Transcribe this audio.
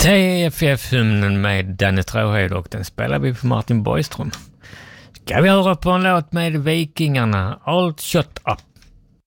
TFF-hymnen med Danne Tråhed, och den spelar vi på Martin Borgström. Ska vi höra på en låt med Vikingarna, All Shut Up.